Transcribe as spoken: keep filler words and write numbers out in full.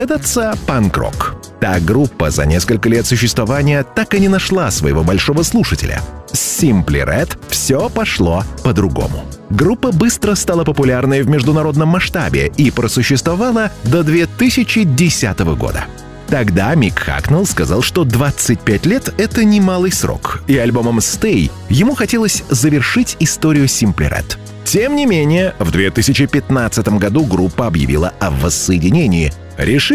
Это панк-рок. Та группа за несколько лет существования так и не нашла своего большого слушателя. С Simply Red все пошло по-другому. Группа быстро стала популярной в международном масштабе и просуществовала до две тысячи десятого года. Тогда Мик Хакнелл сказал, что двадцать пять лет — это немалый срок, и альбомом «Stay» ему хотелось завершить историю Simply Red. Тем не менее, в две тысячи пятнадцатом году группа объявила о воссоединении, решив